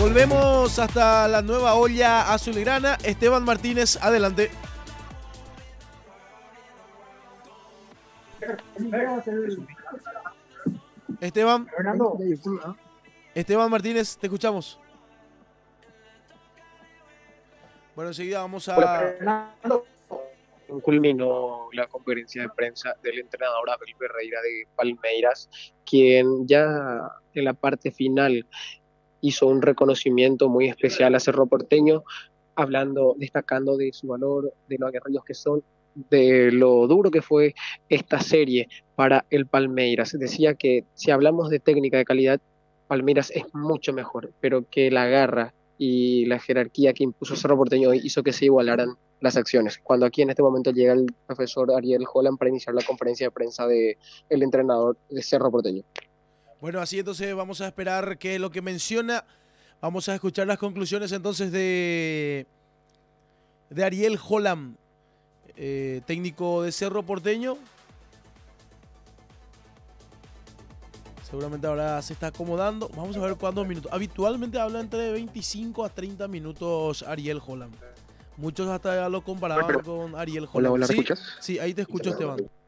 Volvemos hasta la nueva olla azulgrana. Esteban Martínez, adelante. Esteban. Esteban Martínez, te escuchamos. Bueno, enseguida vamos a... Culminó la conferencia de prensa del entrenador Abel Ferreira de Palmeiras, quien ya en la parte final hizo un reconocimiento muy especial a Cerro Porteño, destacando de su valor, de lo aguerridos que son, de lo duro que fue esta serie para el Palmeiras. Decía que si hablamos de técnica de calidad, Palmeiras es mucho mejor, pero que la garra y la jerarquía que impuso Cerro Porteño hizo que se igualaran las acciones. Cuando aquí en este momento llega el profesor Ariel Holland para iniciar la conferencia de prensa del entrenador de Cerro Porteño. Bueno, así entonces vamos a esperar qué es lo que menciona. Vamos a escuchar las conclusiones entonces de Ariel Holland, técnico de Cerro Porteño. Seguramente ahora se está acomodando. Vamos a ver cuántos minutos. Habitualmente habla entre 25 a 30 minutos Ariel Holland. Muchos hasta lo comparaban con Ariel Holland. Hola, ¿Sí? ¿me escuchas? Sí, ahí te escucho, Esteban.